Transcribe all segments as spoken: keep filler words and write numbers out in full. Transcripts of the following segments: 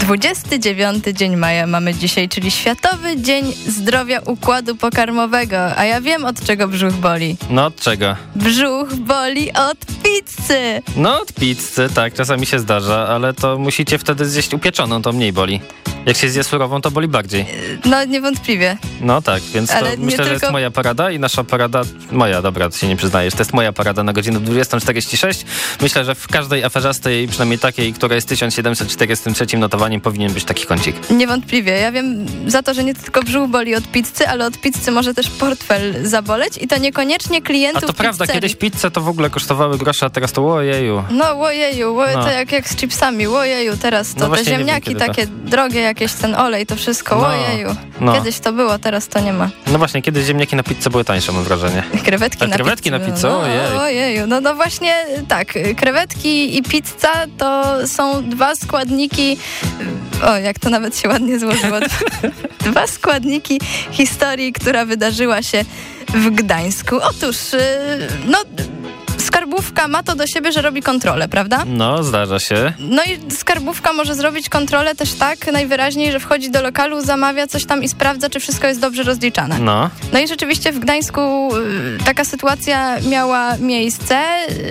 dwudziesty dziewiąty dzień maja mamy dzisiaj, czyli Światowy Dzień Zdrowia Układu Pokarmowego. A ja wiem, od czego brzuch boli. No od czego? Brzuch boli od pizzy. No od pizzy, tak, czasami się zdarza, ale to musicie wtedy zjeść upieczoną, to mniej boli. Jak się zje surową, to boli bardziej. No niewątpliwie. No tak, więc to myślę, tylko... że jest moja porada i nasza porada, moja, dobra, ty się nie przyznajesz, to jest moja porada na godzinę dwudziestą czterdzieści sześć. Myślę, że w każdej aferzastej, przynajmniej takiej, która jest tysiąc siedemset czterdziestym trzecim notowaniem, powinien być taki kącik. Niewątpliwie. Ja wiem za to, że nie tylko brzuch boli od pizzy, ale od pizzy może też portfel zaboleć i to niekoniecznie klientów. A to prawda, pizzerii. Kiedyś pizze to w ogóle kosztowały grosze, a teraz to ojeju. No ojeju, ło, no. To jak, jak z chipsami, ojeju, teraz to no te ziemniaki takie to. drogie, jakieś ten olej, to wszystko, no. ojeju. No. Kiedyś to było, teraz to nie ma. No właśnie, kiedyś ziemniaki na pizzę były tańsze, mam wrażenie. Krewetki, a na, krewetki pizzy. na pizzę, no, ojej. Ojeju, no, no właśnie tak, krewetki i pizza to są dwa składniki, o jak to nawet się ładnie złożyło, dwa składniki historii, która wydarzyła się w Gdańsku. Otóż, no... Skarbówka ma to do siebie, że robi kontrolę, prawda? No, zdarza się. No i skarbówka może zrobić kontrolę też tak najwyraźniej, że wchodzi do lokalu, zamawia coś tam i sprawdza, czy wszystko jest dobrze rozliczane. No. No i rzeczywiście w Gdańsku y, taka sytuacja miała miejsce.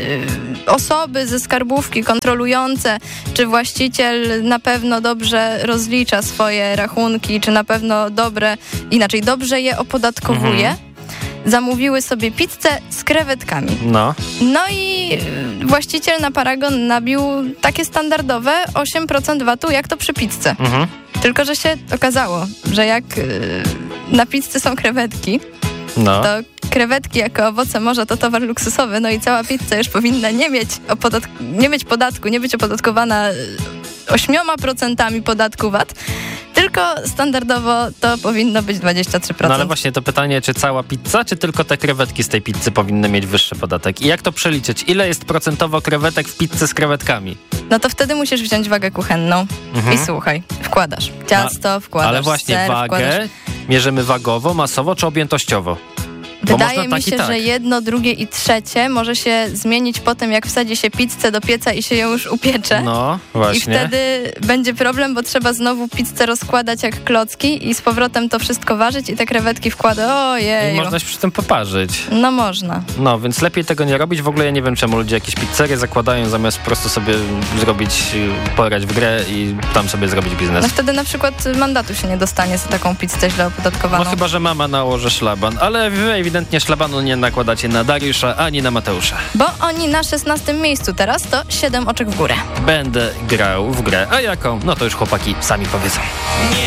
Y, osoby ze skarbówki kontrolujące, czy właściciel na pewno dobrze rozlicza swoje rachunki, czy na pewno dobre, inaczej dobrze je opodatkowuje. Mhm. Zamówiły sobie pizzę z krewetkami. No. No i właściciel na paragon nabił takie standardowe osiem procent vatu, jak to przy pizzy. Mhm. Tylko, że się okazało, że jak na pizzy są krewetki, no. to krewetki jako owoce morza to towar luksusowy, no i cała pizza już powinna nie mieć, opodatk- nie mieć podatku, nie być opodatkowana ośmioma procentami podatku V A T, tylko standardowo to powinno być dwadzieścia trzy procent. No ale właśnie to pytanie, czy cała pizza, czy tylko te krewetki z tej pizzy powinny mieć wyższy podatek? I jak to przeliczyć? Ile jest procentowo krewetek w pizzy z krewetkami? No to wtedy musisz wziąć wagę kuchenną mhm. i słuchaj, wkładasz ciasto, wkładasz Ale właśnie ser, wagę wkładasz... mierzymy wagowo, masowo czy objętościowo? Wydaje mi się, tak. że jedno, drugie i trzecie może się zmienić po tym, jak wsadzi się pizzę do pieca i się ją już upiecze. No, właśnie. I wtedy będzie problem, bo trzeba znowu pizzę rozkładać jak klocki i z powrotem to wszystko ważyć i te krewetki wkłada. Ojej. I można się przy tym poparzyć. No można. No, więc lepiej tego nie robić. W ogóle ja nie wiem, czemu ludzie jakieś pizzerie zakładają, zamiast po prostu sobie zrobić, pograć w grę i tam sobie zrobić biznes. No wtedy na przykład mandatu się nie dostanie za taką pizzę źle opodatkowaną. No chyba, że mama nałoży szlaban, ale wy ewidentnie szlabanu nie nakładacie na Dariusza ani na Mateusza. Bo oni na szesnastym miejscu teraz to siedem oczek w górę. Będę grał w grę, a jaką? No to już chłopaki sami powiedzą.